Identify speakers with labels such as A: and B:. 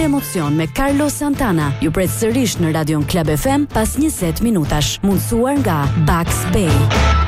A: emocion me Carlos Santana ju pret sërish në Radion Club FM pas 20 minutash, mundësuar nga Bax Bay.